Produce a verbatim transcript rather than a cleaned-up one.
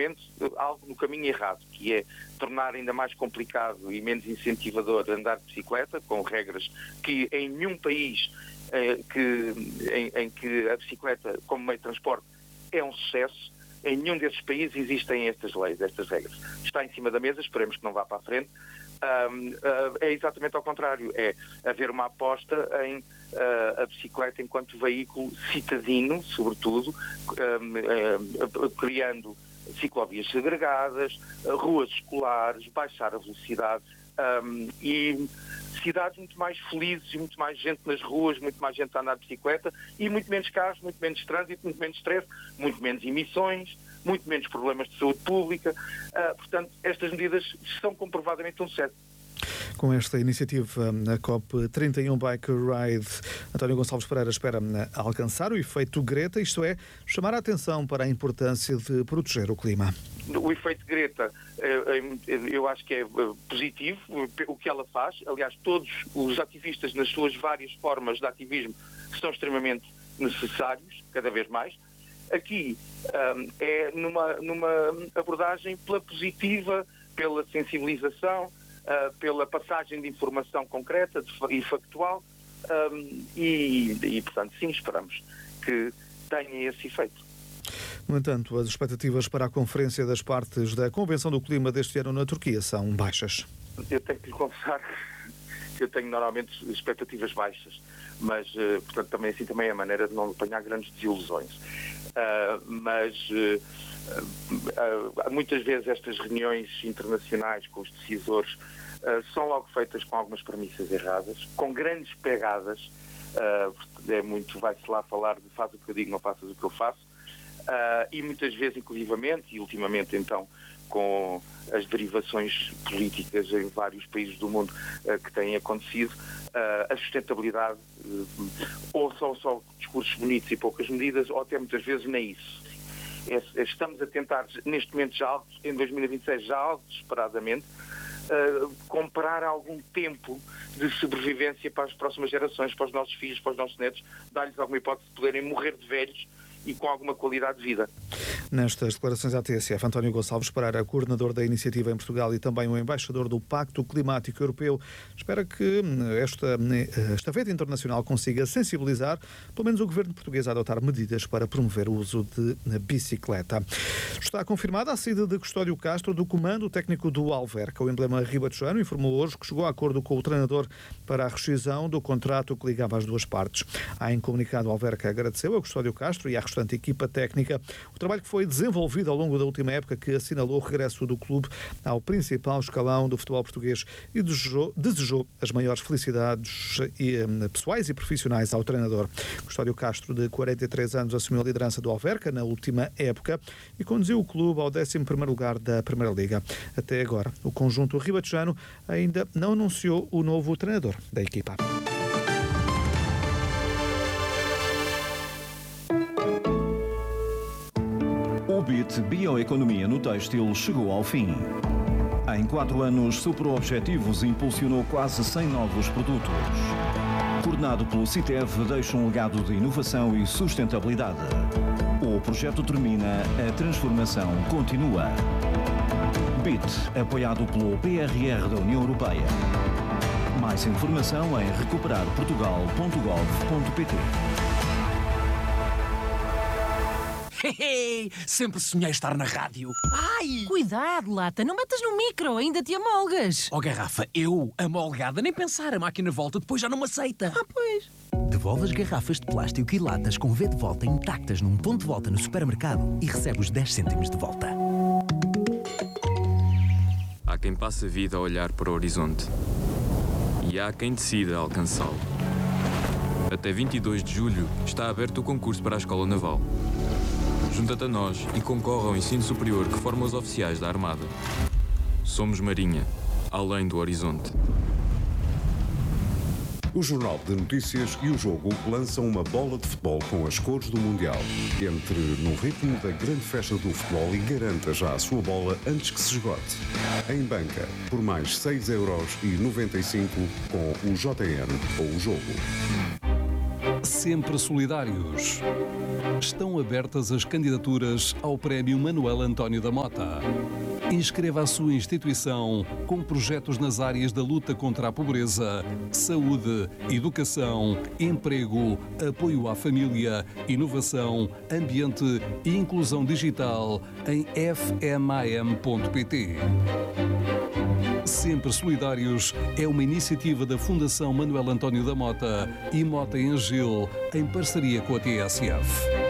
momento, algo no caminho errado, que é tornar ainda mais complicado e menos incentivador andar de bicicleta, com regras que em nenhum país eh, que, em, em que a bicicleta como meio de transporte é um sucesso, em nenhum desses países existem estas leis, estas regras. Está em cima da mesa, esperemos que não vá para a frente. Um, uh, é exatamente ao contrário, é haver uma aposta em uh, a bicicleta enquanto veículo citadino, sobretudo, um, uh, criando ciclovias segregadas, uh, ruas escolares, baixar a velocidade um, e cidades muito mais felizes e muito mais gente nas ruas, muito mais gente a andar de bicicleta e muito menos carros, muito menos trânsito, muito menos stress, muito menos emissões, muito menos problemas de saúde pública. Uh, portanto, estas medidas são comprovadamente um sucesso. Com esta iniciativa, a COP trinta e um Bike Ride, António Gonçalves Pereira espera alcançar o efeito Greta, isto é, chamar a atenção para a importância de proteger o clima. O efeito Greta, eu acho que é positivo, o que ela faz. Aliás, todos os ativistas, nas suas várias formas de ativismo, são extremamente necessários, cada vez mais. Aqui um, é numa, numa abordagem pela positiva, pela sensibilização, uh, pela passagem de informação concreta de, e factual um, e, e, portanto, sim, esperamos que tenha esse efeito. No entanto, as expectativas para a Conferência das Partes da Convenção do Clima deste ano na Turquia são baixas. Eu tenho que lhe confessar que eu tenho normalmente expectativas baixas, mas, uh, portanto, também assim também é a maneira de não apanhar grandes desilusões. Uh, mas uh, uh, uh, muitas vezes estas reuniões internacionais com os decisores uh, são logo feitas com algumas premissas erradas, com grandes pegadas, uh, é muito, vai-se lá falar de faz o que eu digo, não faças o que eu faço, uh, e muitas vezes inclusivamente, e ultimamente então com as derivações políticas em vários países do mundo uh, que têm acontecido, uh, a sustentabilidade, uh, ou só, só discursos bonitos e poucas medidas, ou até muitas vezes nem isso. É, estamos a tentar, neste momento já algo, em dois mil e vinte e seis, já algo desesperadamente, uh, comprar algum tempo de sobrevivência para as próximas gerações, para os nossos filhos, para os nossos netos, dar-lhes alguma hipótese de poderem morrer de velhos e com alguma qualidade de vida. Nestas declarações à T S F, António Gonçalves Pereira, coordenador da iniciativa em Portugal e também o embaixador do Pacto Climático Europeu, espera que esta, esta Veda Internacional consiga sensibilizar, pelo menos o governo português, a adotar medidas para promover o uso de bicicleta. Está confirmada a saída de Custódio Castro do comando técnico do Alverca. O emblema ribatejano informou hoje que chegou a acordo com o treinador para a rescisão do contrato que ligava as duas partes. Em comunicado, o Alverca agradeceu a Custódio Castro e à restante equipa técnica o trabalho que foi desenvolvido ao longo da última época, que assinalou o regresso do clube ao principal escalão do futebol português e desejou, desejou as maiores felicidades e, um, pessoais e profissionais ao treinador. Custódio Castro, de quarenta e três anos, assumiu a liderança do Alverca na última época e conduziu o clube ao décimo primeiro lugar da Primeira Liga. Até agora, o conjunto ribatejano ainda não anunciou o novo treinador da equipa. O B I T Bioeconomia no Têxtil chegou ao fim. Em quatro anos, superou objetivos e impulsionou quase cem novos produtos. Coordenado pelo CITEV, deixa um legado de inovação e sustentabilidade. O projeto termina, a transformação continua. B I T, apoiado pelo P R R da União Europeia. Mais informação em recuperar portugal ponto gov ponto pt. Sempre sonhei estar na rádio. Ai! Cuidado, Lata, não metas no micro, ainda te amolgas. Oh, garrafa, eu, amolgada, nem pensar, a máquina volta, depois já não me aceita. Ah, pois. Devolve as garrafas de plástico e latas com V de volta intactas num ponto de volta no supermercado e recebe os dez cêntimos de volta. Há quem passe a vida a olhar para o horizonte e há quem decida alcançá-lo. Até vinte e dois de julho está aberto o concurso para a Escola Naval. Junta-te a nós e concorre ao ensino superior que forma os oficiais da Armada. Somos Marinha, além do horizonte. O Jornal de Notícias e o Jogo lançam uma bola de futebol com as cores do Mundial. Entre no ritmo da grande festa do futebol e garanta já a sua bola antes que se esgote. Em banca, por mais seis euros e noventa e cinco com o J N ou o Jogo. Sempre solidários. Estão abertas as candidaturas ao Prémio Manuel António da Mota. Inscreva a sua instituição com projetos nas áreas da luta contra a pobreza, saúde, educação, emprego, apoio à família, inovação, ambiente e inclusão digital em f m a m ponto p t. Sempre Solidários é uma iniciativa da Fundação Manuel António da Mota e Mota em Gil, em parceria com a T S F.